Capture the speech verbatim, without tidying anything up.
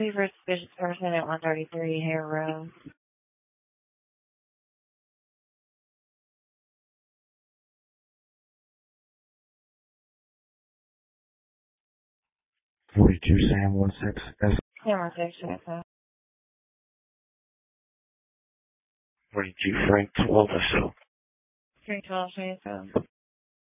Favorite suspicious person at one thirty-three Hare Road. forty-two Sam one six S. Sam one six S. forty-two Frank twelve S O. Three twelve S O.